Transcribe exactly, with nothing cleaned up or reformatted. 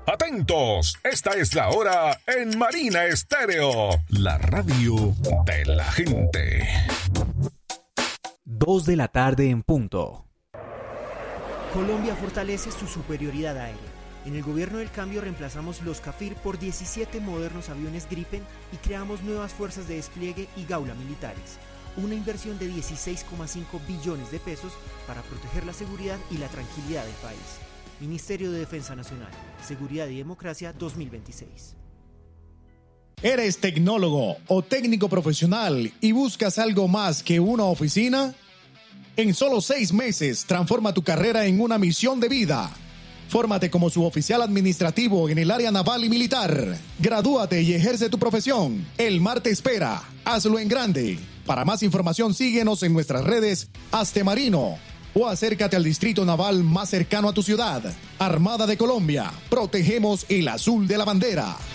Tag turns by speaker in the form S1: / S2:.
S1: Atentos, esta es la hora en Marina Estéreo, la radio de la gente.
S2: Dos de la tarde en punto.
S3: Colombia fortalece su superioridad aérea. En el gobierno del cambio reemplazamos los Cafir por diecisiete modernos aviones Gripen y creamos nuevas fuerzas de despliegue y gaula militares. Una inversión de dieciséis coma cinco billones de pesos para proteger la seguridad y la tranquilidad del país. Ministerio de Defensa Nacional, Seguridad y Democracia dos mil veintiséis.
S4: ¿Eres tecnólogo o técnico profesional y buscas algo más que una oficina? En solo seis meses, transforma tu carrera en una misión de vida. Fórmate como suboficial administrativo en el área naval y militar. Gradúate y ejerce tu profesión. El mar te espera. Hazlo en grande. Para más información, síguenos en nuestras redes Hazte Marino o acércate al distrito naval más cercano a tu ciudad. Armada de Colombia. Protegemos el azul de la bandera.